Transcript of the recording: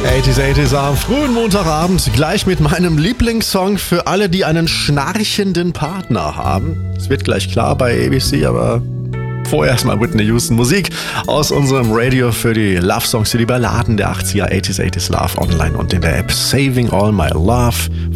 80s am frühen Montagabend gleich mit meinem Lieblingssong für alle, die einen schnarchenden Partner haben. Es wird gleich klar bei ABC, aber vorher erstmal Whitney Houston. Musik aus unserem Radio für die Love-Songs, für die Balladen der 80er, 80s Love online und in der App Saving All My Love